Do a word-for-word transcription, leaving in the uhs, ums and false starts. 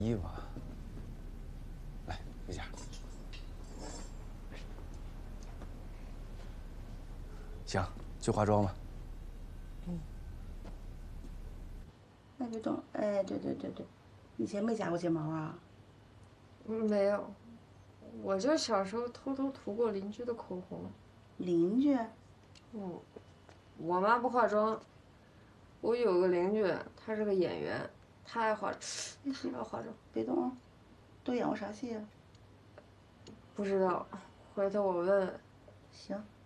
衣服啊，来，回家。行，去化妆吧。 嗯。 那别动，哎，对对对对，以前没夹过睫毛啊？ 嗯，没有，我就小时候偷偷涂过邻居的口红。 邻居？ 嗯，我妈不化妆，我有个邻居，他是个演员，他爱化，他要化妆。 别动啊，都演过啥戏啊？ 不知道，回头我问问。 行，